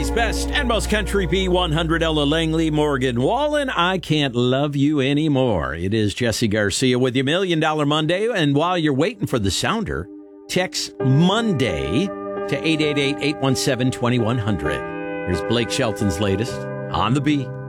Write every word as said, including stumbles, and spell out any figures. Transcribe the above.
Best and most country B one hundred, Ella Langley, Morgan Wallen. I can't love you anymore. It is Jesse Garcia with you, Million Dollar Monday. And while you're waiting for the sounder, text Monday to eight eight eight, eight one seven, two one zero zero. Here's Blake Shelton's latest on the B.